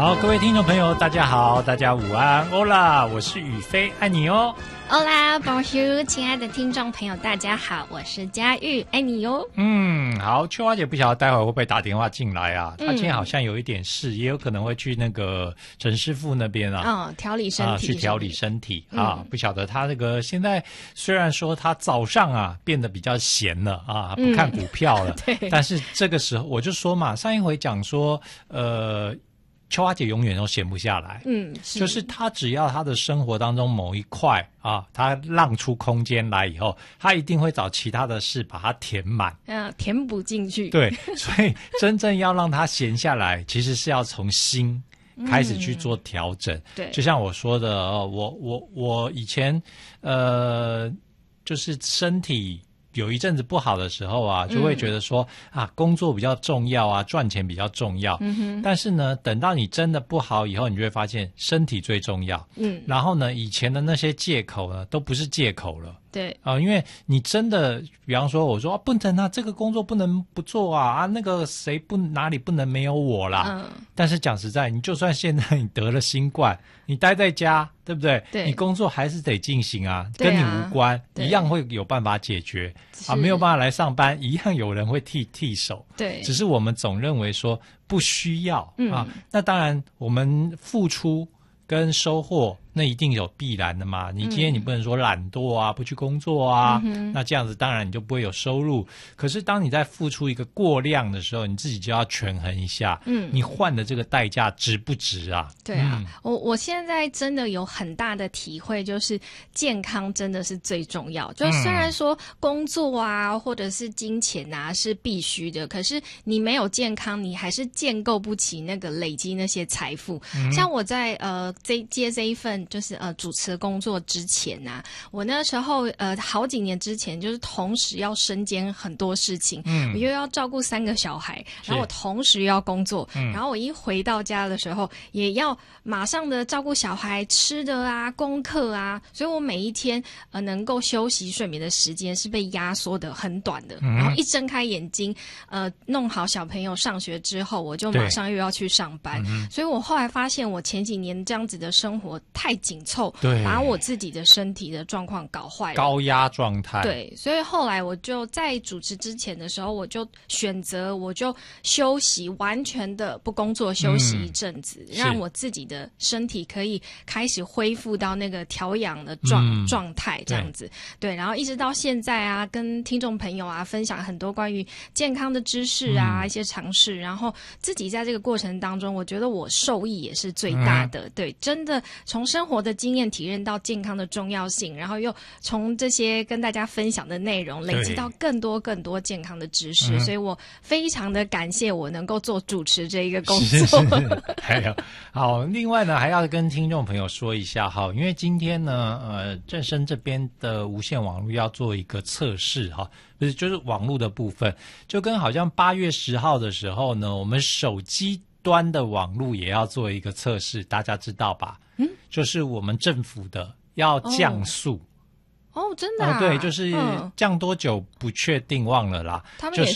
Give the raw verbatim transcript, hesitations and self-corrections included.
好，各位听众朋友，大家好，大家午安，欧啦，我是宇飞，爱你哦。 Hola, bonjour， 亲爱的听众朋友，大家好，我是佳玉，爱你哟。 嗯，好，秋花姐不晓得待会会不会打电话进来啊？她、嗯、今天好像有一点事，也有可能会去那个陈师傅那边啊， 嗯，调理身体，啊、 去调理身体、嗯、啊。不晓得她那个现在虽然说她早上啊变得比较闲了啊，不看股票了， 嗯、对， 但是这个时候我就说嘛，上一回讲说，呃。秋花姐永远都闲不下来， 嗯，是就是她只要她的生活当中某一块啊，她让出空间来以后，她一定会找其他的事把它填满， 嗯、呃，填补进去。 对，所以真正要让她闲下来，其实是要从心开始去做调整。嗯、 对， 就像我说的，哦、我我我以前呃，就是身体。有一阵子不好的时候啊，就会觉得说、嗯、啊，工作比较重要啊，赚钱比较重要。嗯哼。但是呢，等到你真的不好以后，你就会发现身体最重要。嗯。然后呢，以前的那些借口呢，都不是借口了。 对啊、呃，因为你真的，比方说我说、啊、不能啊，这个工作不能不做啊啊，那个谁不哪里不能没有我啦。嗯。但是讲实在，你就算现在你得了新冠，你待在家，对不对？ 对。 你工作还是得进行啊，跟你无关，一样会有办法解决啊。没有办法来上班，一样有人会替替手。 对。 只是我们总认为说不需要、嗯、啊。那当然，我们付出跟收获。那一定有必然的嘛，你今天你不能说懒惰啊、嗯、不去工作啊、嗯、那这样子当然你就不会有收入。可是当你在付出一个过量的时候，你自己就要权衡一下，嗯，你换的这个代价值不值啊？ 对啊，嗯、我我现在真的有很大的体会，就是健康真的是最重要。就虽然说工作啊、嗯、或者是金钱啊是必须的，可是你没有健康，你还是建构不起那个累积那些财富。嗯、像我在呃这接这一份。就是呃主持工作之前啊，我那时候呃好几年之前，就是同时要身兼很多事情，嗯，我又要照顾三个小孩，然后我同时又要工作，嗯，然后我一回到家的时候，也要马上的照顾小孩吃的啊、功课啊，所以我每一天呃能够休息睡眠的时间是被压缩的很短的，嗯，然后一睁开眼睛，呃弄好小朋友上学之后，我就马上又要去上班，所以我后来发现我前几年这样子的生活太紧凑， 对， 把我自己的身体的状况搞坏了， 高压状态。 对，所以后来我就在主持之前的时候，我就选择我就休息，完全的不工作，休息一阵子，嗯、让我自己的身体可以开始恢复到那个调养的状、嗯、状态，这样子。对，然后一直到现在啊，跟听众朋友啊分享很多关于健康的知识啊，嗯、一些尝试，然后自己在这个过程当中，我觉得我受益也是最大的。嗯、对，真的从生活的经验体验到健康的重要性，然后又从这些跟大家分享的内容累积到更多更多健康的知识，所以我非常的感谢我能够做主持这一个工作。 是是还有好，另外呢还要跟听众朋友说一下哈，因为今天呢呃正声这边的无线网络要做一个测试哈，不是就是网络的部分，就跟好像八月十号的时候呢，我们手机端的网络也要做一个测试，大家知道吧？嗯，就是我们政府的要降速。 哦，哦真的啊、 呃？对，就是降多久不确定，忘了啦。 他们也